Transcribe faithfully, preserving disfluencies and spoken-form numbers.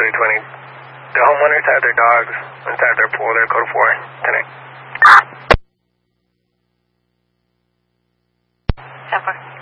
three twenty. The homeowners have their dogs inside their pool. They're code four. ten eight. ten four.